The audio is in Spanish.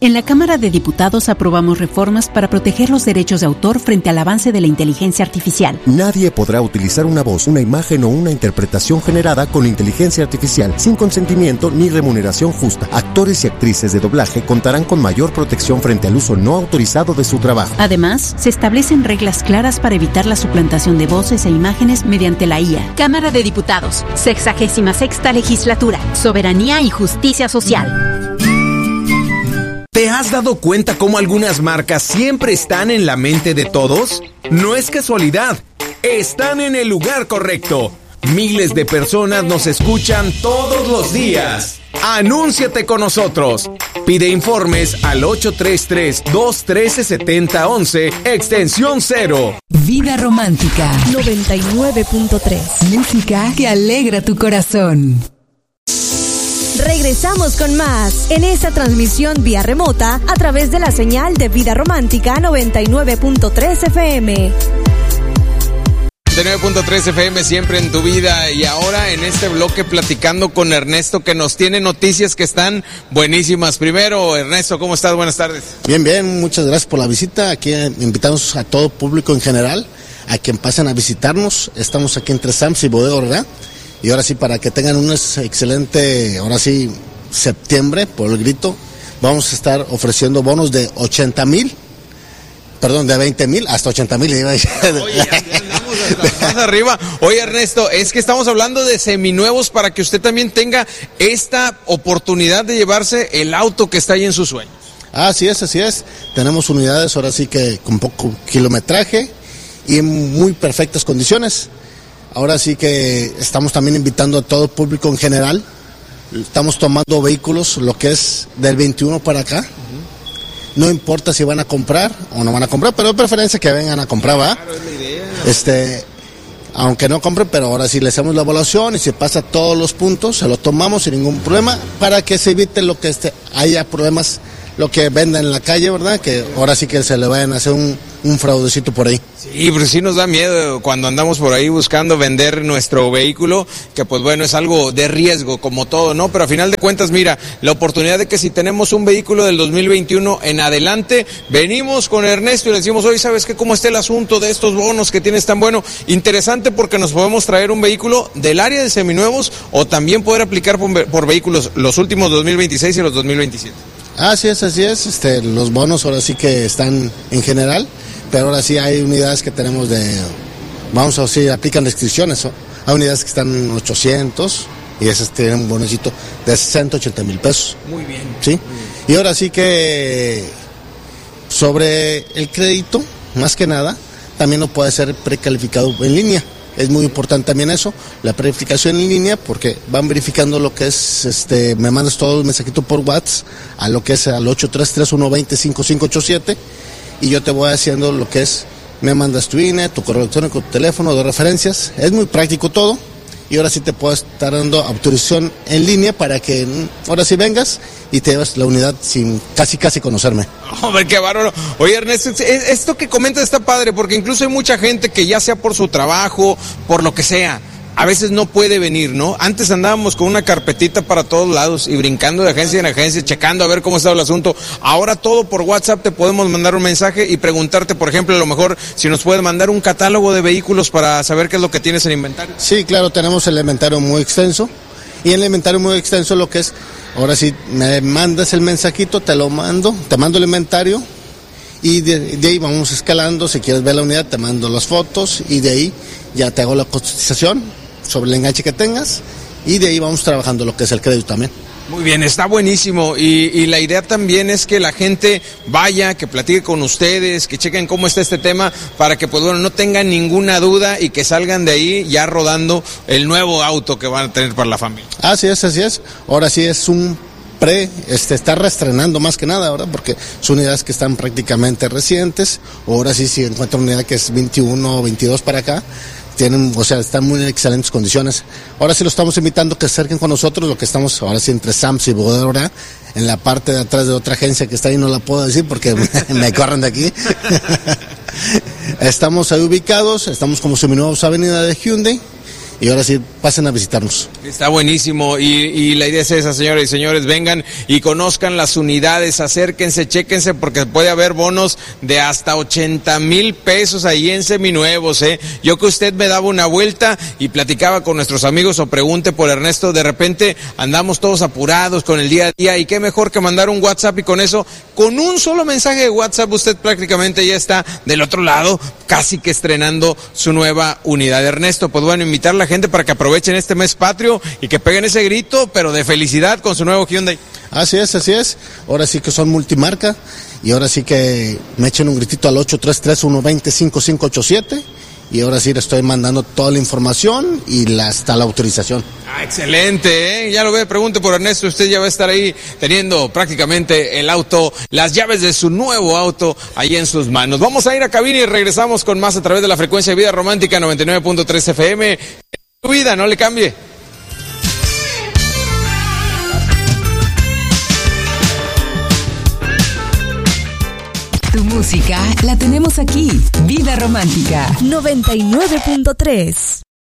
En la Cámara de Diputados aprobamos reformas para proteger los derechos de autor frente al avance de la inteligencia artificial. Nadie podrá utilizar una voz, una imagen o una interpretación generada con inteligencia artificial sin consentimiento ni remuneración justa. Actores y actrices de doblaje contarán con mayor protección frente al uso no autorizado de su trabajo. Además, se establecen reglas claras para evitar la suplantación de voces e imágenes mediante la IA. Cámara de Diputados, 66ª Legislatura, Soberanía y Justicia Social. ¿Te has dado cuenta cómo algunas marcas siempre están en la mente de todos? No es casualidad, están en el lugar correcto. Miles de personas nos escuchan todos los días. Anúnciate con nosotros. Pide informes al 833-213-7011, extensión 0. Vida Romántica 99.3. Música que alegra tu corazón. Regresamos con más en esta transmisión vía remota a través de la señal de Vida Romántica 99.3 FM. 99.3 FM siempre en tu vida, y ahora en este bloque platicando con Ernesto, que nos tiene noticias que están buenísimas. Primero, Ernesto, ¿cómo estás? Buenas tardes. Bien, muchas gracias por la visita. Aquí invitamos a todo público en general a que pasen a visitarnos. Estamos aquí entre Sams y Bodega Aurrerá. Y ahora sí, para que tengan un excelente, ahora sí, septiembre, por el grito, vamos a estar ofreciendo bonos de 80,000, perdón, de 20,000 hasta 80,000. Oye, andamos más arriba. Oye, Ernesto, es que estamos hablando de seminuevos para que usted también tenga esta oportunidad de llevarse el auto que está ahí en sus sueños. Así es. Tenemos unidades ahora sí que con poco kilometraje y en muy perfectas condiciones. Ahora sí que estamos también invitando a todo el público en general. Estamos tomando vehículos, lo que es del 21 para acá. No importa si van a comprar o no van a comprar, pero de preferencia que vengan a comprar, ¿va? Claro, es la idea. Aunque no compren, pero ahora sí le hacemos la evaluación y si pasa todos los puntos, se lo tomamos sin ningún problema para que se evite lo que haya problemas, lo que venda en la calle, ¿verdad? Que ahora sí que se le vayan a hacer un fraudecito por ahí. Sí, pero sí nos da miedo cuando andamos por ahí buscando vender nuestro vehículo, que pues bueno, es algo de riesgo como todo, ¿no? Pero a final de cuentas, mira, la oportunidad de que si tenemos un vehículo del 2021 en adelante, venimos con Ernesto y le decimos, oye, ¿sabes qué? ¿Cómo está el asunto de estos bonos que tienes tan bueno? Interesante, porque nos podemos traer un vehículo del área de seminuevos o también poder aplicar por vehículos los últimos 2026 y los 2027. Así es, los bonos ahora sí que están en general, pero ahora sí hay unidades que tenemos vamos a decir, aplican restricciones, ¿no? Hay unidades que están en 800 y esas tienen un bonecito de 60-80,000 pesos. Muy bien. ¿Sí? Muy bien. Y ahora sí que sobre el crédito, más que nada, también no puede ser precalificado en línea. Es muy importante también eso, la verificación en línea, porque van verificando lo que es, me mandas todo el mensajito por WhatsApp, a lo que es al 833-120-5587, y yo te voy haciendo lo que es, me mandas tu INE, tu correo electrónico, tu teléfono, de referencias, es muy práctico todo, y ahora sí te puedo estar dando autorización en línea para que ahora sí vengas y te llevas la unidad sin casi conocerme. Hombre, qué bárbaro. Oye, Ernesto, esto que comentas está padre, porque incluso hay mucha gente que ya sea por su trabajo, por lo que sea, a veces no puede venir, ¿no? Antes andábamos con una carpetita para todos lados y brincando de agencia en agencia, checando a ver cómo estaba el asunto. Ahora todo por WhatsApp, te podemos mandar un mensaje y preguntarte, por ejemplo, a lo mejor si nos puedes mandar un catálogo de vehículos para saber qué es lo que tienes en inventario. Sí, claro, tenemos el inventario muy extenso. Y en el inventario muy extenso lo que es, ahora sí, me mandas el mensajito, te mando el inventario y de ahí vamos escalando. Si quieres ver la unidad, te mando las fotos y de ahí ya te hago la cotización sobre el enganche que tengas y de ahí vamos trabajando lo que es el crédito también. Muy bien, está buenísimo, y la idea también es que la gente vaya, que platique con ustedes, que chequen cómo está este tema, para que pues bueno, no tengan ninguna duda y que salgan de ahí ya rodando el nuevo auto que van a tener para la familia. Así es. Ahora sí es un está reestrenando más que nada, ¿verdad? Porque son unidades que están prácticamente recientes. Ahora sí, si encuentra una unidad que es 21 o 22 para acá, están muy en excelentes condiciones. Ahora sí lo estamos invitando que se acerquen con nosotros, lo que estamos ahora sí entre Sams y Bodega Aurrerá, en la parte de atrás de otra agencia que está ahí, no la puedo decir porque me corren de aquí. Estamos ahí ubicados, estamos como Seminuevos Avenida de Hyundai, y ahora sí pasen a visitarnos. Está buenísimo y la idea es esa, señoras y señores, vengan y conozcan las unidades, acérquense, chéquense, porque puede haber bonos de hasta 80,000 pesos ahí en seminuevos, Yo que usted me daba una vuelta y platicaba con nuestros amigos o pregunte por Ernesto, de repente andamos todos apurados con el día a día, y qué mejor que mandar un WhatsApp, y con eso, con un solo mensaje de WhatsApp, usted prácticamente ya está del otro lado, casi que estrenando su nueva unidad. Ernesto, pues bueno, invitar a la gente para que aprovechen este mes patrio y que peguen ese grito, pero de felicidad con su nuevo Hyundai. Así es. Ahora sí que son multimarca y ahora sí que me echen un gritito al 833-120-5587 y ahora sí le estoy mandando toda la información y hasta la autorización. Excelente, Ya lo ve, pregunte por Ernesto, usted ya va a estar ahí teniendo prácticamente el auto, las llaves de su nuevo auto ahí en sus manos. Vamos a ir a cabina y regresamos con más a través de la frecuencia de Vida Romántica 99.3 FM. Tu vida, no le cambie. Tu música la tenemos aquí. Vida Romántica 99.3.